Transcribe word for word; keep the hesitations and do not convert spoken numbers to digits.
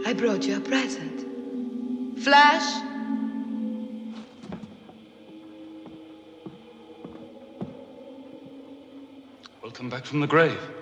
I brought you a present. Flash? Welcome back from the grave.